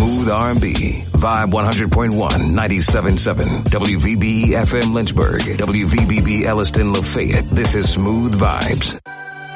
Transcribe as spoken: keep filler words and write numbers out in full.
Smooth R and B. Vibe one hundred point one, ninety-seven point seven. W V B E F M Lynchburg. W V B B Elliston Lafayette. This is Smooth Vibes.